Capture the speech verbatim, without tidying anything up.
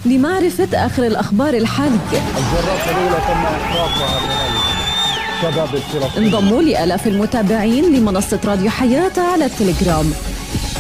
لمعرفة آخر الأخبار الحالية. الجرافة الأولى تم إحراقها من الشباب الفلسطيني. انضموا لآلاف المتابعين لمنصة راديو حياة على التليجرام.